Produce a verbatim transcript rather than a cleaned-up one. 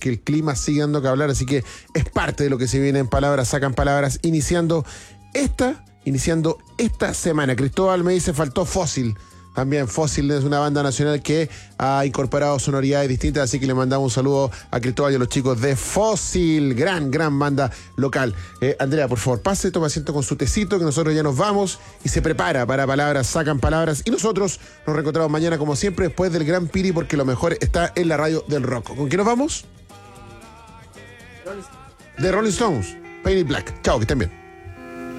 porque el clima sigue dando que hablar, así que es parte de lo que se viene en Palabras Sacan Palabras, iniciando esta, iniciando esta semana. Cristóbal me dice, faltó Fósil. También Fósil es una banda nacional que ha incorporado sonoridades distintas, así que le mandamos un saludo a Cristóbal y a los chicos de Fósil, gran, gran banda local. Eh, Andrea, por favor, pase, toma asiento con su tecito, que nosotros ya nos vamos y se prepara para Palabras Sacan Palabras. Y nosotros nos reencontramos mañana, como siempre, después del Gran Piri, porque lo mejor está en la radio del rock. ¿Con quién nos vamos? De Rolling Stones, Painted Black. Chao, que estén bien.